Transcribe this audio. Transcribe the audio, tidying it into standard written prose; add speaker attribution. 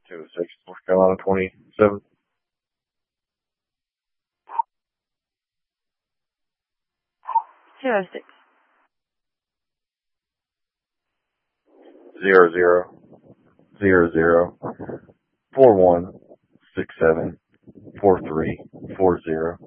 Speaker 1: 206, North Carolina 27.
Speaker 2: 206.
Speaker 1: 0000 4167 4340.